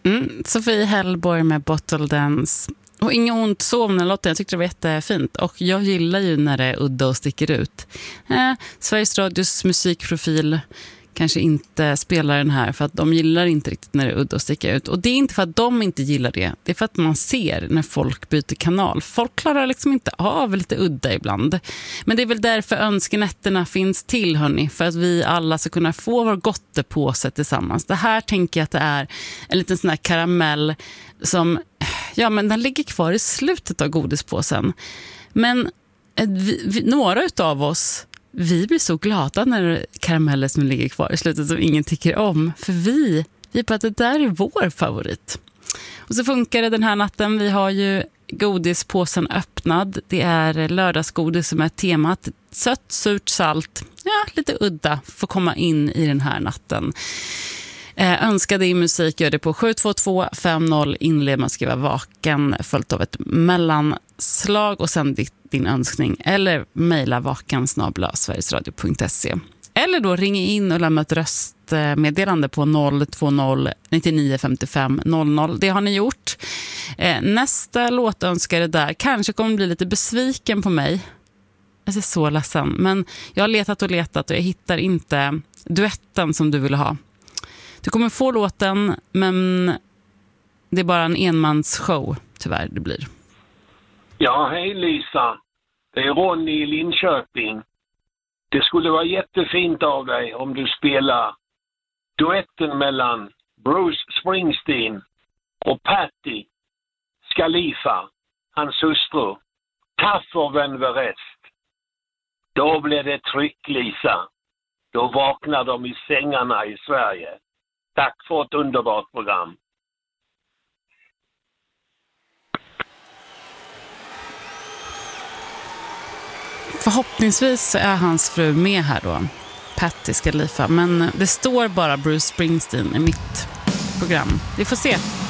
Sofie Hellborg med Bottle Dance. Och inga ont sov när låten. Jag tyckte det var jättefint. Och jag gillar ju när det är udda och sticker ut. Sveriges Radios musikprofil kanske inte spelar den här för att de gillar inte riktigt när det är udda och sticker ut. Och det är inte för att de inte gillar det. Det är för att man ser när folk byter kanal. Folk klarar liksom inte av lite udda ibland. Men det är väl därför önskenätterna finns till, hörni. För att vi alla ska kunna få vår gottepåse tillsammans. Det här tänker jag att det är en liten sån här karamell som, ja men den ligger kvar i slutet av godispåsen. Men några utav oss, vi blir så glada när det är karameller som ligger kvar i slutet som ingen tycker om. För vi är på att det där är vår favorit. Och så funkar det den här natten. Vi har ju godispåsen öppnad. Det är lördagsgodis som är temat. Sött, surt, salt. Ja, lite udda. Får komma in i den här natten. Önska din musik, gör det på 72250 inled man skriva vaken följt av ett mellanslag och sen din önskning eller mejla vaken@sverigesradio.se eller då ring in och lämna ett röstmeddelande på 020 99 55 00. Det har ni gjort. Nästa låtönskare där kanske kommer bli lite besviken på mig. Jag är så ledsen, men jag har letat och jag hittar inte duetten som du vill ha. Du kommer få låten, men det är bara en enmansshow, tyvärr det blir. Ja, hej Lisa. Det är Ronny i Linköping. Det skulle vara jättefint av dig om du spelar duetten mellan Bruce Springsteen och Patti Khalifa, hans hustru. Kaffer vän rest. Då blir det tryck, Lisa. Då vaknar de i sängarna i Sverige. Tack för ett underbart program. Förhoppningsvis är hans fru med här då, Patti Khalifa. Men det står bara Bruce Springsteen i mitt program. Vi får se.